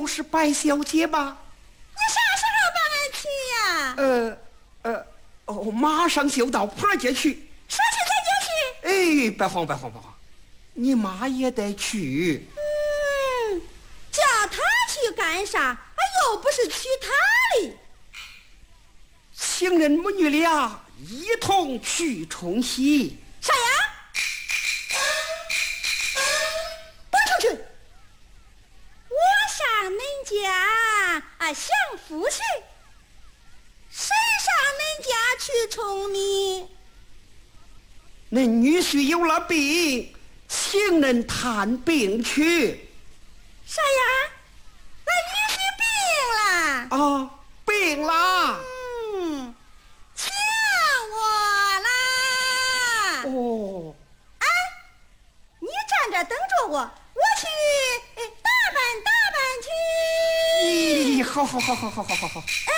就是白小姐吧？ 你啥时候把俺娶呀？ 马上就到坡街去。 说去咱就去。 哎，别慌，你妈也得去。 叫他去干啥？又不是娶她的。 情人母女俩一同去冲喜。 啥呀？搬出去！我上恁家享福去，谁上恁家去冲你？ 恁女婿有了病，请恁探病去。 啥呀？俺女婿病了。 啊，病了。 请我啦。 哦。 你站这等着我，我去打扮打扮去。 咦，好。 哎，